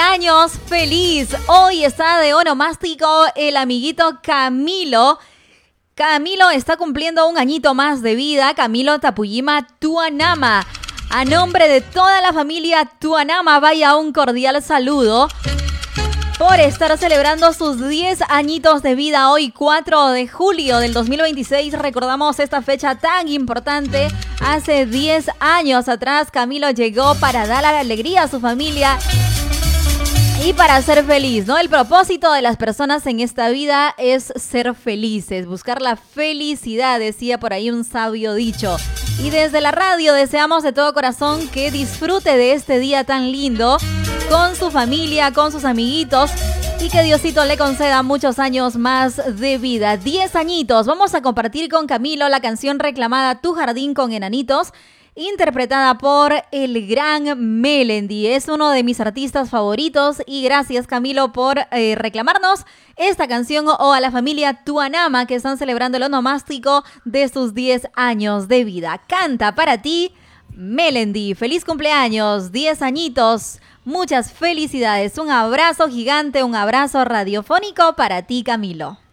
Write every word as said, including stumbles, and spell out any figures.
cumpleaños feliz. Hoy está de onomástico el amiguito Camilo. Camilo está cumpliendo un añito más de vida. Camilo Tapuyima Tuanama. A nombre de toda la familia Tuanama, vaya un cordial saludo por estar celebrando sus diez añitos de vida hoy, cuatro de julio del dos mil veintiséis. Recordamos esta fecha tan importante. Hace diez años atrás, Camilo llegó para dar la alegría a su familia y para ser feliz, ¿no? El propósito de las personas en esta vida es ser felices, buscar la felicidad, decía por ahí un sabio dicho. Y desde la radio deseamos de todo corazón que disfrute de este día tan lindo con su familia, con sus amiguitos, y que Diosito le conceda muchos años más de vida. Diez añitos. Vamos a compartir con Camilo la canción reclamada Tu Jardín con Enanitos, interpretada por el gran Melendi. Es uno de mis artistas favoritos y gracias, Camilo, por eh, reclamarnos esta canción, o a la familia Tuanama que están celebrando el onomástico de sus diez años de vida. Canta para ti, Melendi. Feliz cumpleaños, diez añitos. Muchas felicidades. Un abrazo gigante, un abrazo radiofónico para ti, Camilo.